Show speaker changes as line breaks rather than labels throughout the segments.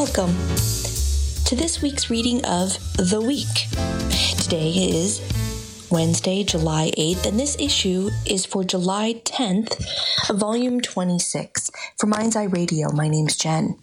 welcome to this week's reading of The Week. Today is Wednesday, July 8th, and this issue is for July 10th, volume 26. For Mind's Eye Radio, my name's Jen.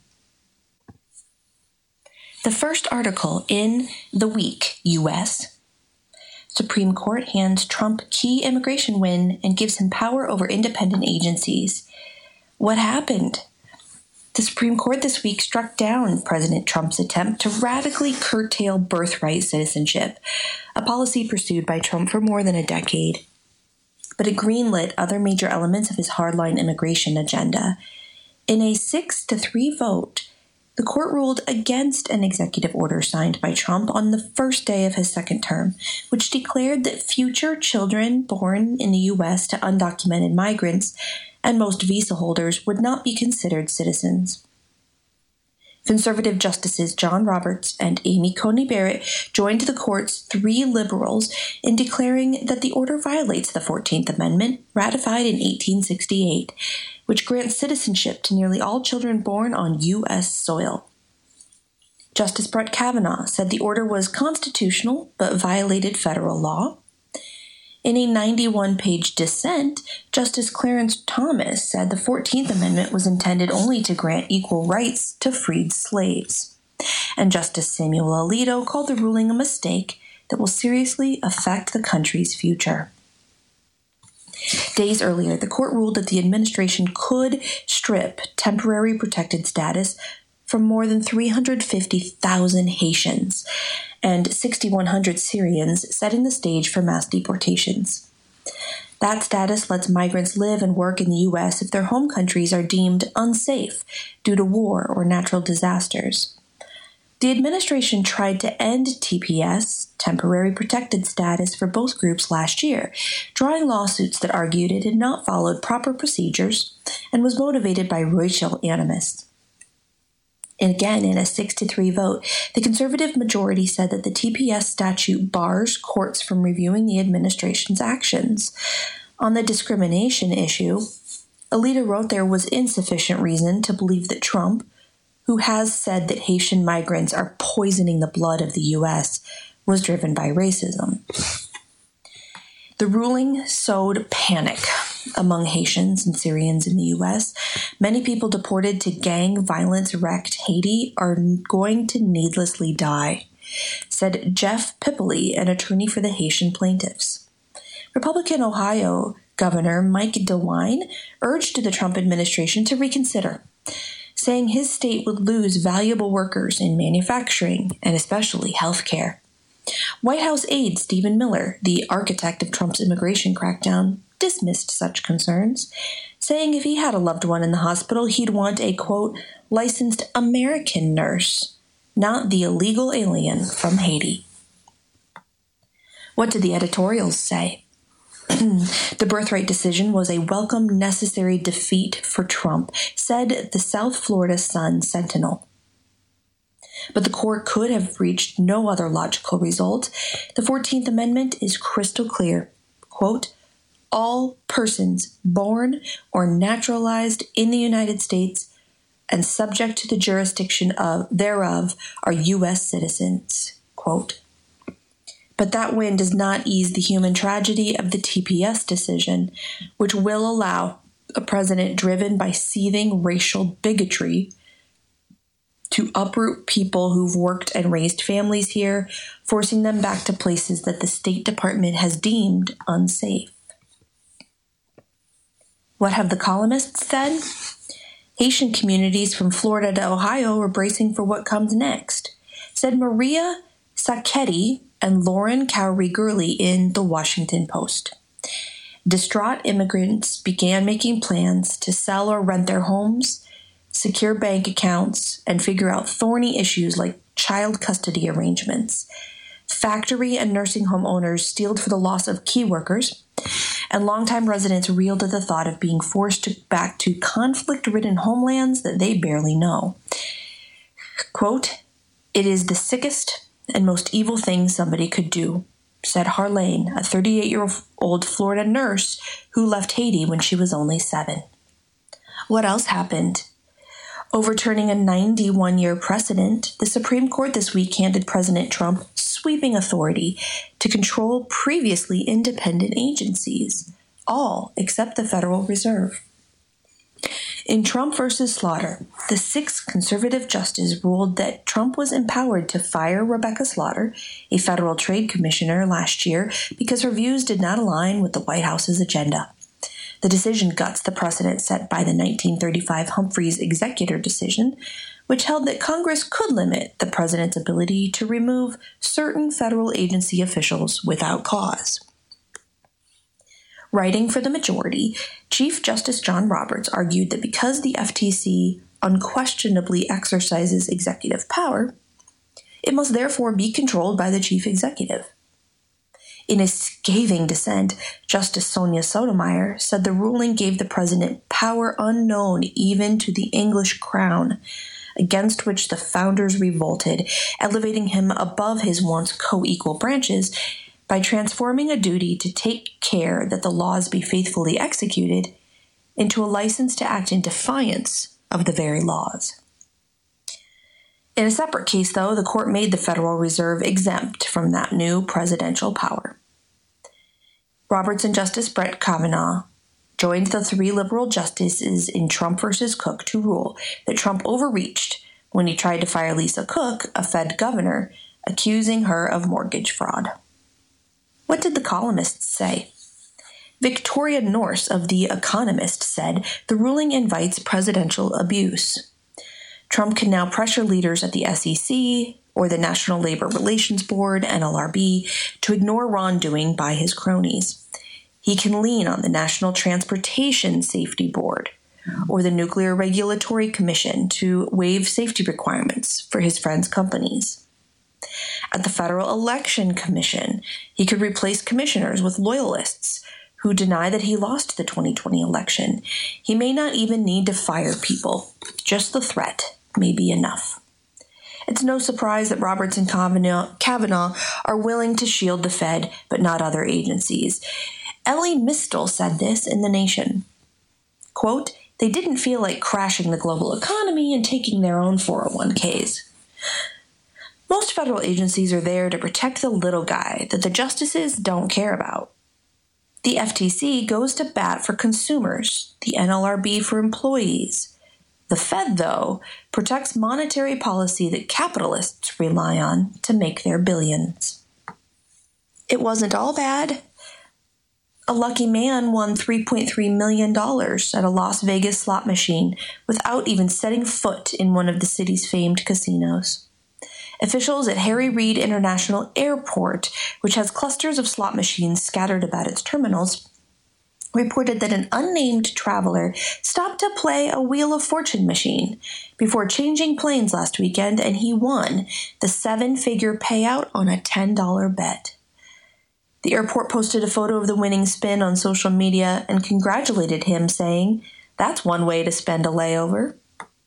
The first article in The Week, U.S. Supreme Court hands Trump key immigration win and gives him power over independent agencies. What happened? The Supreme Court this week struck down President Trump's attempt to radically curtail birthright citizenship, a policy pursued by Trump for more than a decade. But it greenlit other major elements of his hardline immigration agenda. In a 6-3 vote, the court ruled against an executive order signed by Trump on the first day of his second term, which declared that future children born in the U.S. to undocumented migrants and most visa holders would not be considered citizens. Conservative Justices John Roberts and Amy Coney Barrett joined the court's three liberals in declaring that the order violates the 14th Amendment, ratified in 1868, which grants citizenship to nearly all children born on U.S. soil. Justice Brett Kavanaugh said the order was constitutional but violated federal law. In a 91-page dissent, Justice Clarence Thomas said the 14th Amendment was intended only to grant equal rights to freed slaves. And Justice Samuel Alito called the ruling a mistake that will seriously affect the country's future. Days earlier, the court ruled that the administration could strip temporary protected status from more than 350,000 Haitians and 6,100 Syrians, setting the stage for mass deportations. That status lets migrants live and work in the U.S. if their home countries are deemed unsafe due to war or natural disasters. The administration tried to end TPS, temporary protected status, for both groups last year, drawing lawsuits that argued it had not followed proper procedures and was motivated by racial animus. And again, in a 6-3 vote, the conservative majority said that the TPS statute bars courts from reviewing the administration's actions. On the discrimination issue, Alito wrote there was insufficient reason to believe that Trump, who has said that Haitian migrants are poisoning the blood of the U.S., was driven by racism. The ruling sowed panic among Haitians and Syrians in the U.S. Many people deported to gang violence-wrecked Haiti are going to needlessly die, said Jeff Pippoli, an attorney for the Haitian plaintiffs. Republican Ohio Governor Mike DeWine urged the Trump administration to reconsider, saying his state would lose valuable workers in manufacturing and especially healthcare. White House aide Stephen Miller, the architect of Trump's immigration crackdown, dismissed such concerns, saying if he had a loved one in the hospital, he'd want a, quote, licensed American nurse, not the illegal alien from Haiti. What did the editorials say? The birthright decision was a welcome, necessary defeat for Trump, said the South Florida Sun-Sentinel. But the court could have reached no other logical result. The 14th Amendment is crystal clear. Quote, all persons born or naturalized in the United States and subject to the jurisdiction thereof are U.S. citizens. Quote. But that win does not ease the human tragedy of the TPS decision, which will allow a president driven by seething racial bigotry to uproot people who've worked and raised families here, forcing them back to places that the State Department has deemed unsafe. What have the columnists said? Haitian communities from Florida to Ohio are bracing for what comes next, said Maria Sacchetti and Lauren Cowrie-Gurley in The Washington Post. Distraught immigrants began making plans to sell or rent their homes, secure bank accounts, and figure out thorny issues like child custody arrangements. Factory and nursing home owners steeled for the loss of key workers, and longtime residents reeled at the thought of being forced back to conflict-ridden homelands that they barely know. Quote, it is the sickest and most evil thing somebody could do, said Harlane, a 38-year-old Florida nurse who left Haiti when she was only 7. What else happened? Overturning a 91-year precedent, the Supreme Court this week handed President Trump sweeping authority to control previously independent agencies, all except the Federal Reserve. In Trump versus Slaughter, the sixth conservative justice ruled that Trump was empowered to fire Rebecca Slaughter, a federal trade commissioner, last year because her views did not align with the White House's agenda. The decision guts the precedent set by the 1935 Humphreys executor decision, which held that Congress could limit the president's ability to remove certain federal agency officials without cause. Writing for the majority, Chief Justice John Roberts argued that because the FTC unquestionably exercises executive power, it must therefore be controlled by the chief executive. In a scathing dissent, Justice Sonia Sotomayor said the ruling gave the president power unknown even to the English crown, against which the founders revolted, elevating him above his once co-equal branches by transforming a duty to take care that the laws be faithfully executed into a license to act in defiance of the very laws. In a separate case, though, the court made the Federal Reserve exempt from that new presidential power. Roberts and Justice Brett Kavanaugh joined the three liberal justices in Trump versus Cook to rule that Trump overreached when he tried to fire Lisa Cook, a Fed governor, accusing her of mortgage fraud. What did the columnists say? Victoria Norse of The Economist said the ruling invites presidential abuse. Trump can now pressure leaders at the SEC or the National Labor Relations Board, NLRB, to ignore wrongdoing by his cronies. He can lean on the National Transportation Safety Board or the Nuclear Regulatory Commission to waive safety requirements for his friends' companies. At the Federal Election Commission, he could replace commissioners with loyalists who deny that he lost the 2020 election. He may not even need to fire people. Just the threat may be enough. It's no surprise that Roberts and Kavanaugh are willing to shield the Fed, but not other agencies. Ellie Mistel said this in The Nation. Quote, "They didn't feel like crashing the global economy and taking their own 401ks. Most federal agencies are there to protect the little guy that the justices don't care about. The FTC goes to bat for consumers, the NLRB for employees. The Fed, though, protects monetary policy that capitalists rely on to make their billions." It wasn't all bad. A lucky man won $3.3 million at a Las Vegas slot machine without even setting foot in one of the city's famed casinos. Officials at Harry Reid International Airport, which has clusters of slot machines scattered about its terminals, reported that an unnamed traveler stopped to play a Wheel of Fortune machine before changing planes last weekend, and he won the 7-figure payout on a $10 bet. The airport posted a photo of the winning spin on social media and congratulated him, saying, "That's one way to spend a layover."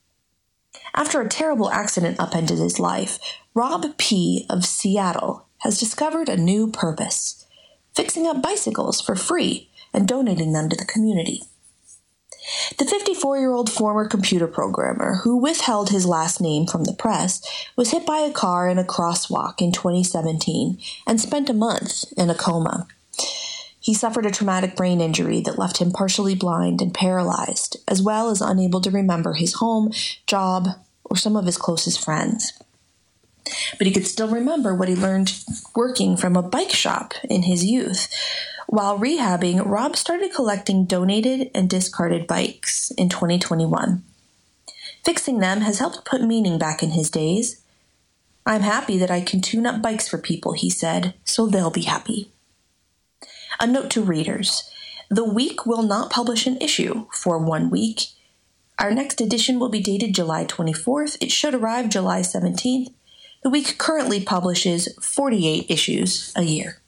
After a terrible accident upended his life, Rob P. of Seattle has discovered a new purpose: fixing up bicycles for free and donating them to the community. The 54-year-old former computer programmer who withheld his last name from the press was hit by a car in a crosswalk in 2017 and spent a month in a coma. He suffered a traumatic brain injury that left him partially blind and paralyzed, as well as unable to remember his home, job, or some of his closest friends. But he could still remember what he learned working from a bike shop in his youth. While rehabbing, Rob started collecting donated and discarded bikes in 2021. Fixing them has helped put meaning back in his days. "I'm happy that I can tune up bikes for people," he said, "so they'll be happy." A note to readers: The Week will not publish an issue for 1 week. Our next edition will be dated July 24th. It should arrive July 17th. The Week currently publishes 48 issues a year.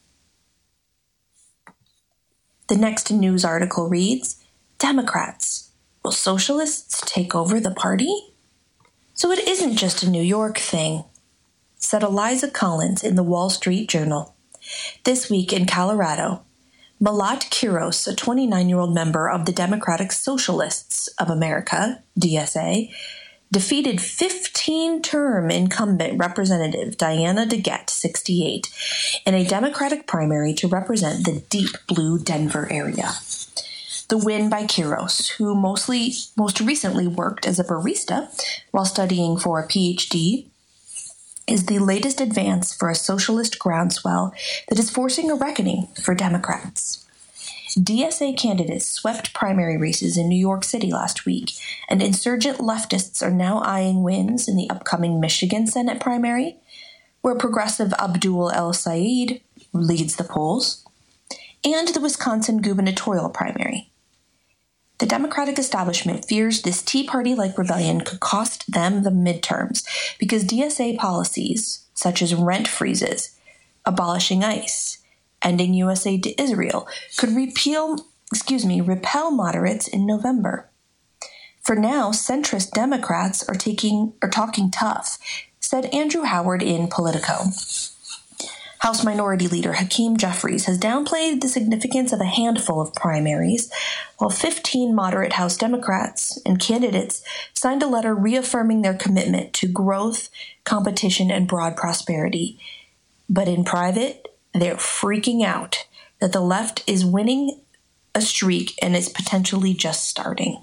The next news article reads, "Democrats, will socialists take over the party?" So it isn't just a New York thing, said Eliza Collins in the Wall Street Journal. This week in Colorado, Malat Quiros, a 29-year-old member of the Democratic Socialists of America, DSA, defeated 15-term incumbent Representative Diana DeGette, 68, in a Democratic primary to represent the deep blue Denver area. The win by Quiros, who most recently worked as a barista while studying for a PhD, is the latest advance for a socialist groundswell that is forcing a reckoning for Democrats. DSA candidates swept primary races in New York City last week, and insurgent leftists are now eyeing wins in the upcoming Michigan Senate primary, where progressive Abdul El-Sayed leads the polls, and the Wisconsin gubernatorial primary. The Democratic establishment fears this Tea Party-like rebellion could cost them the midterms because DSA policies, such as rent freezes, abolishing ICE, ending U.S. aid to Israel, could repel moderates in November. For now, centrist Democrats are talking tough, said Andrew Howard in Politico. House Minority Leader Hakeem Jeffries has downplayed the significance of a handful of primaries, while 15 moderate House Democrats and candidates signed a letter reaffirming their commitment to growth, competition, and broad prosperity. But in private, they're freaking out that the left is winning a streak and is potentially just starting.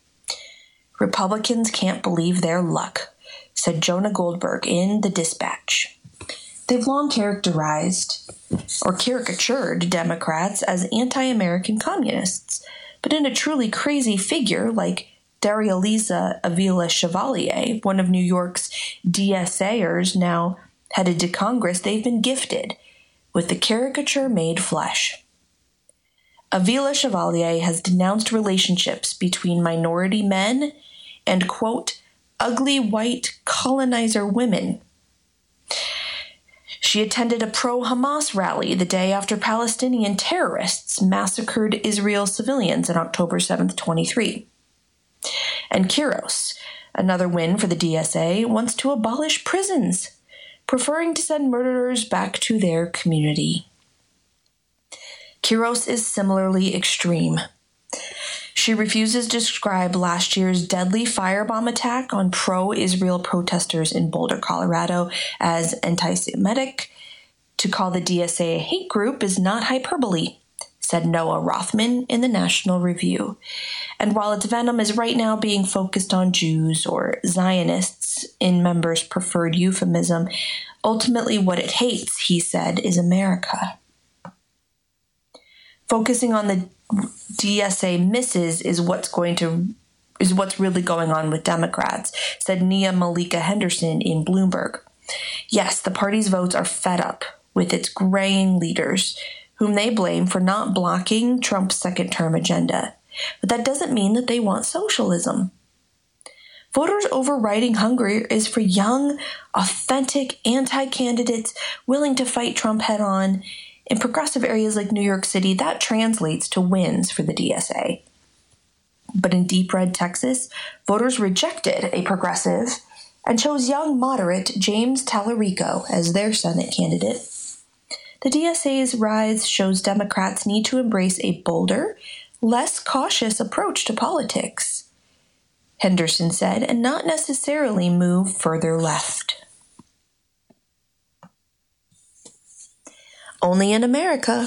Republicans can't believe their luck, said Jonah Goldberg in The Dispatch. They've long characterized or caricatured Democrats as anti-American communists, but in a truly crazy figure like Darya-Lisa Avila Chevalier, one of New York's DSAers now headed to Congress, they've been gifted with the caricature made flesh. Avila Chevalier has denounced relationships between minority men and, quote, ugly white colonizer women. She attended a pro-Hamas rally the day after Palestinian terrorists massacred Israel civilians on October 7th, 23. And Quiros, another win for the DSA, wants to abolish prisons, preferring to send murderers back to their community. Quiros is similarly extreme. She refuses to describe last year's deadly firebomb attack on pro-Israel protesters in Boulder, Colorado as anti-Semitic. To call the DSA a hate group is not hyperbole, said Noah Rothman in the National Review. And while its venom is right now being focused on Jews or Zionists in members' preferred euphemism, ultimately what it hates, he said, is America. Focusing on the DSA misses is what's really going on with Democrats, said Nia Malika Henderson in Bloomberg. Yes, the party's votes are fed up with its graying leaders, whom they blame for not blocking Trump's second-term agenda. But that doesn't mean that they want socialism. Voters' overriding hunger is for young, authentic anti-candidates willing to fight Trump head-on. In progressive areas like New York City, that translates to wins for the DSA. But in deep red Texas, voters rejected a progressive and chose young moderate James Tallarico as their Senate candidate. The DSA's rise shows Democrats need to embrace a bolder, less cautious approach to politics, Henderson said, and not necessarily move further left. Only in America.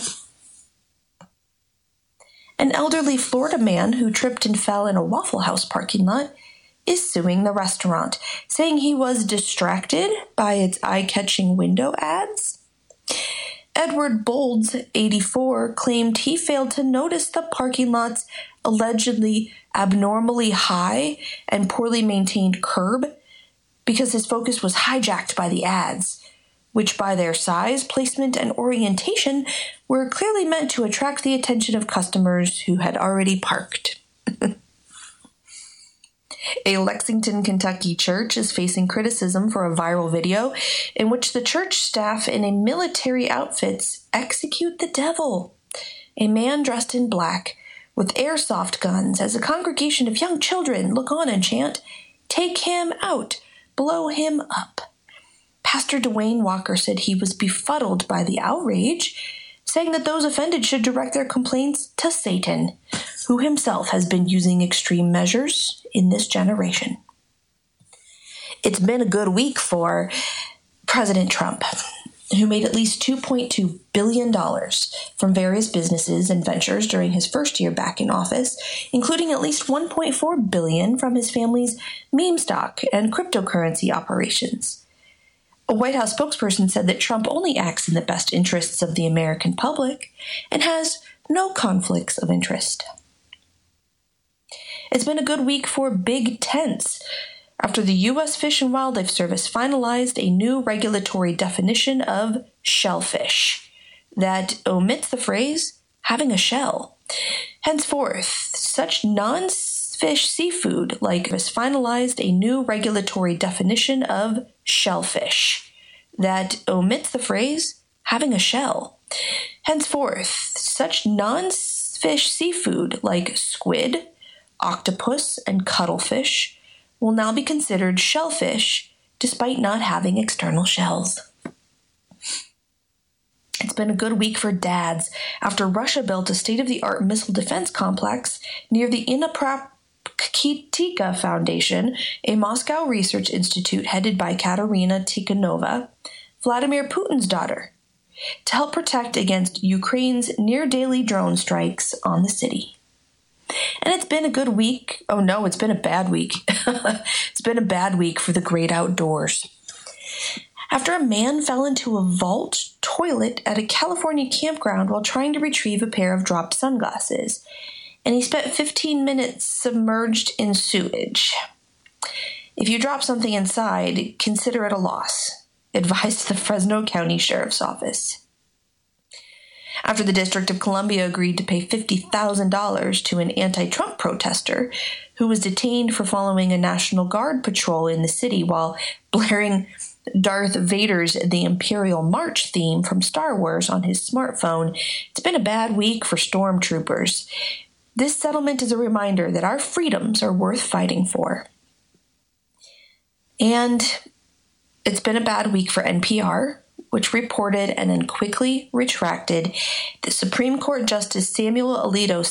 An elderly Florida man who tripped and fell in a Waffle House parking lot is suing the restaurant, saying he was distracted by its eye-catching window ads. Edward Bolds, 84, claimed he failed to notice the parking lot's allegedly abnormally high and poorly maintained curb because his focus was hijacked by the ads, which by their size, placement, and orientation were clearly meant to attract the attention of customers who had already parked. A Lexington, Kentucky church is facing criticism for a viral video in which the church staff in military outfits execute the devil, a man dressed in black with airsoft guns as a congregation of young children look on and chant, "Take him out, blow him up." Pastor Dwayne Walker said he was befuddled by the outrage, saying that those offended should direct their complaints to Satan, who himself has been using extreme measures in this generation. It's been a good week for President Trump, who made at least $2.2 billion from various businesses and ventures during his first year back in office, including at least $1.4 billion from his family's meme stock and cryptocurrency operations. A White House spokesperson said that Trump only acts in the best interests of the American public and has no conflicts of interest. It's been a good week for big tents, after the U.S. Fish and Wildlife Service finalized a new regulatory definition of shellfish that omits the phrase having a shell. Henceforth, such non-fish seafood like has finalized a new regulatory definition of shellfish that omits the phrase having a shell. Henceforth, such non-fish seafood like squid, octopus, and cuttlefish will now be considered shellfish despite not having external shells. It's been a good week for dads after Russia built a state-of-the-art missile defense complex near the Innoprakitika Foundation, a Moscow research institute headed by Katerina Tikhanova, Vladimir Putin's daughter, to help protect against Ukraine's near-daily drone strikes on the city. And it's been a good week. Oh no, it's been a bad week. It's been a bad week for the great outdoors. After a man fell into a vault toilet at a California campground while trying to retrieve a pair of dropped sunglasses, and he spent 15 minutes submerged in sewage. If you drop something inside, consider it a loss, advised the Fresno County Sheriff's Office. After the District of Columbia agreed to pay $50,000 to an anti-Trump protester who was detained for following a National Guard patrol in the city while blaring Darth Vader's The Imperial March theme from Star Wars on his smartphone, it's been a bad week for stormtroopers. This settlement is a reminder that our freedoms are worth fighting for. And it's been a bad week for NPR, which reported and then quickly retracted that Supreme Court Justice Samuel Alito's